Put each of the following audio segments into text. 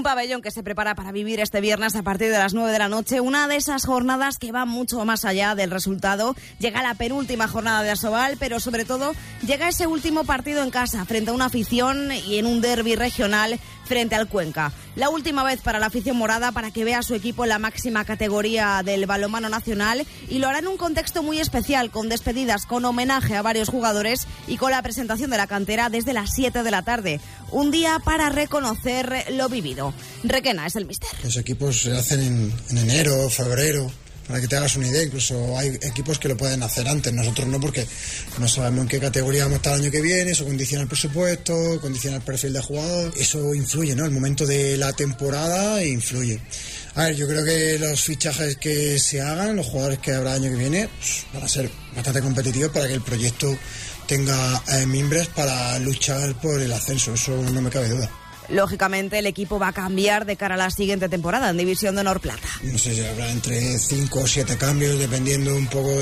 Un pabellón que se prepara para vivir este viernes a partir de las 9 de la noche. Una de esas jornadas que va mucho más allá del resultado. Llega la penúltima jornada de Asobal, pero sobre todo llega ese último partido en casa frente a una afición y en un derbi regional frente al Cuenca. La última vez para la afición morada para que vea a su equipo en la máxima categoría del balonmano nacional, y lo hará en un contexto muy especial, con despedidas, con homenaje a varios jugadores y con la presentación de la cantera desde las 7 de la tarde. Un día para reconocer lo vivido. Requena es el míster. Los equipos se hacen en enero, febrero. Para que te hagas una idea, incluso hay equipos que lo pueden hacer antes, nosotros no, porque no sabemos en qué categoría vamos a estar el año que viene, eso condiciona el presupuesto, condiciona el perfil de jugador, eso influye, ¿no? El momento de la temporada influye. A ver, yo creo que los fichajes que se hagan, los jugadores que habrá el año que viene, pues, van a ser bastante competitivos para que el proyecto tenga mimbres para luchar por el ascenso, eso no me cabe duda. Lógicamente el equipo va a cambiar de cara a la siguiente temporada en División de Honor Plata. No sé si habrá entre 5 o 7 cambios dependiendo un poco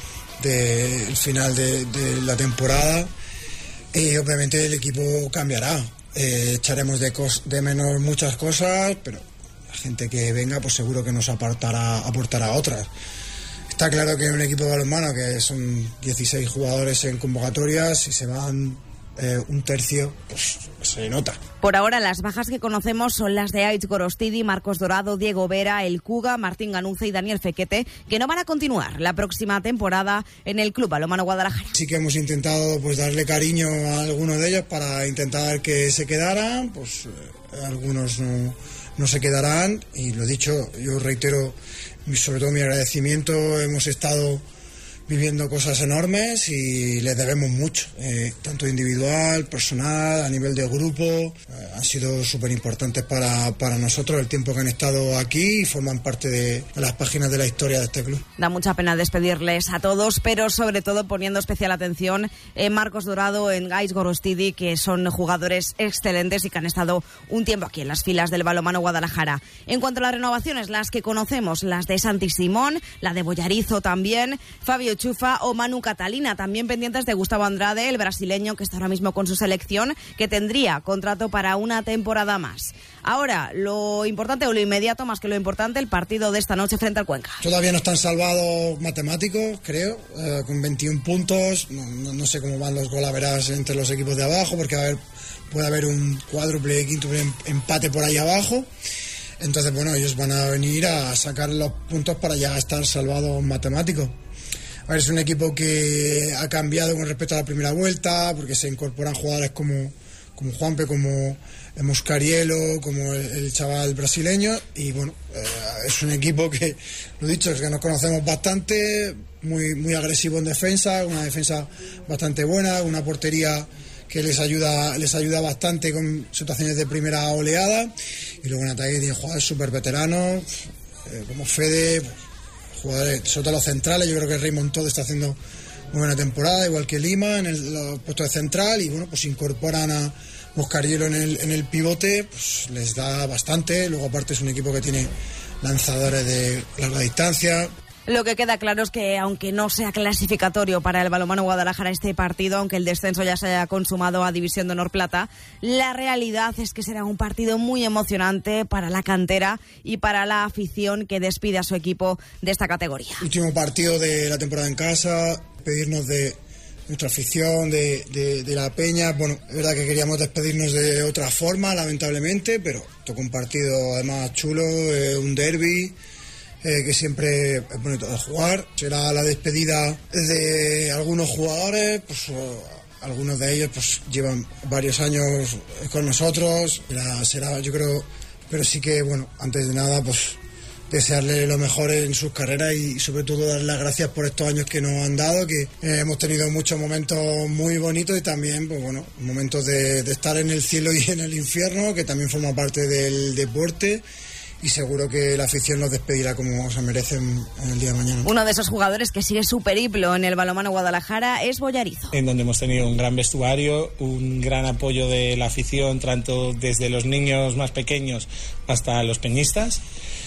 del final de la temporada. Obviamente el equipo cambiará. Echaremos de menos muchas cosas, pero la gente que venga pues seguro que nos aportará otras. Está claro que en un equipo de balonmano que son 16 jugadores en convocatorias, si se van un tercio, pues se nota. Por ahora las bajas que conocemos son las de Aitz Gorostidi, Marcos Dorado, Diego Vera, El Cuga, Martín Ganuza y Daniel Fequete, que no van a continuar la próxima temporada en el Club Balonmano Guadalajara. Sí que hemos intentado pues darle cariño a algunos de ellos para intentar que se quedaran, pues algunos no se quedarán, y lo dicho, yo reitero sobre todo mi agradecimiento. Hemos estado viviendo cosas enormes y les debemos mucho, tanto individual, personal, a nivel de grupo. Han sido súper importantes para nosotros el tiempo que han estado aquí y forman parte de las páginas de la historia de este club. Da mucha pena despedirles a todos, pero sobre todo poniendo especial atención en Marcos Dorado, en Aitz Gorostidi, que son jugadores excelentes y que han estado un tiempo aquí en las filas del balonmano Guadalajara. En cuanto a las renovaciones, las que conocemos, las de Santi Simón, la de Boyarizo también, Fabio Chufa o Manu Catalina, también pendientes de Gustavo Andrade, el brasileño que está ahora mismo con su selección, que tendría contrato para una temporada más. Ahora, lo importante o lo inmediato, más que lo importante, el partido de esta noche frente al Cuenca. Todavía no están salvados matemáticos, creo, con 21 puntos. No sé cómo van los golaveras entre los equipos de abajo, porque puede haber un cuádruple, quíntuple empate por ahí abajo. Entonces, bueno, ellos van a venir a sacar los puntos para ya estar salvados matemáticos. A ver, es un equipo que ha cambiado con respecto a la primera vuelta, porque se incorporan jugadores como Juanpe, como Moscarielo, como el chaval brasileño, y bueno, es un equipo que, lo dicho, es que nos conocemos bastante, muy agresivo en defensa, una defensa bastante buena, una portería que les ayuda bastante con situaciones de primera oleada, y luego en ataque tiene jugadores súper veteranos, como Fede, jugadores, sobre todo los centrales. Yo creo que Raymond Todd está haciendo muy buena temporada, igual que Lima en los puestos de central, y bueno, pues incorporan a Moscarielo en el pivote, pues les da bastante. Luego aparte es un equipo que tiene lanzadores de larga distancia. Lo que queda claro es que, aunque no sea clasificatorio para el balonmano Guadalajara este partido, aunque el descenso ya se haya consumado a División de Honor Plata, la realidad es que será un partido muy emocionante para la cantera y para la afición que despide a su equipo de esta categoría. Último partido de la temporada en casa, pedirnos de nuestra afición, de la peña. Bueno, es verdad que queríamos despedirnos de otra forma, lamentablemente, pero tocó un partido además chulo, un derbi, que siempre es bonito de jugar. Será la despedida de algunos jugadores, pues algunos de ellos pues llevan varios años con nosotros. Será, yo creo, pero sí que, bueno, antes de nada, pues desearle lo mejor en sus carreras y sobre todo dar las gracias por estos años que nos han dado, que hemos tenido muchos momentos muy bonitos y también, pues bueno, momentos de estar en el cielo y en el infierno, que también forma parte del deporte. Y seguro que la afición nos despedirá como se merecen en el día de mañana. Uno de esos jugadores que sigue su periplo en el balonmano Guadalajara es Boyarizo. En donde hemos tenido un gran vestuario, un gran apoyo de la afición, tanto desde los niños más pequeños hasta los peñistas.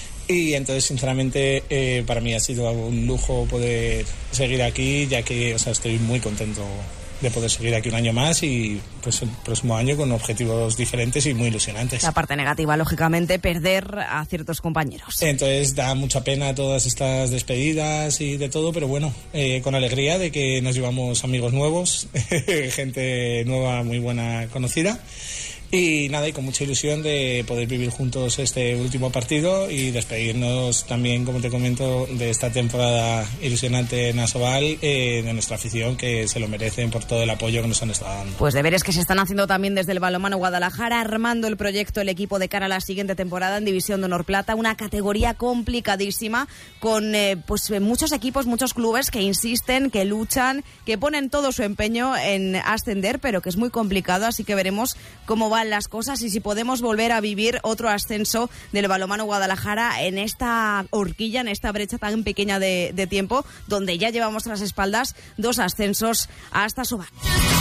Y entonces, sinceramente, para mí ha sido un lujo poder seguir aquí, ya que estoy muy contento de poder seguir aquí un año más y pues el próximo año con objetivos diferentes y muy ilusionantes. La parte negativa, lógicamente, perder a ciertos compañeros. Entonces da mucha pena todas estas despedidas y de todo, pero bueno, con alegría de que nos llevamos amigos nuevos, gente nueva, muy buena, conocida. Y nada, y con mucha ilusión de poder vivir juntos este último partido y despedirnos también, como te comento, de esta temporada ilusionante en Asobal, de nuestra afición, que se lo merecen por todo el apoyo que nos han estado dando. Pues deberes que se están haciendo también desde el Balonmano Guadalajara, armando el proyecto, el equipo de cara a la siguiente temporada en División de Honor Plata, una categoría complicadísima con pues muchos equipos, muchos clubes que insisten, que luchan, que ponen todo su empeño en ascender, pero que es muy complicado, así que veremos cómo van las cosas y si podemos volver a vivir otro ascenso del Balonmano Guadalajara en esta horquilla, en esta brecha tan pequeña de tiempo, donde ya llevamos tras espaldas 2 ascensos hasta Asobal.